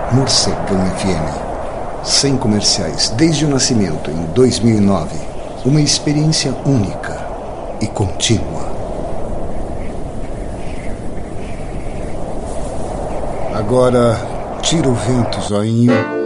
Morcegão FM. Sem comerciais, desde o nascimento, em 2009. Uma experiência única e contínua. Agora, tira o vento, zoinho.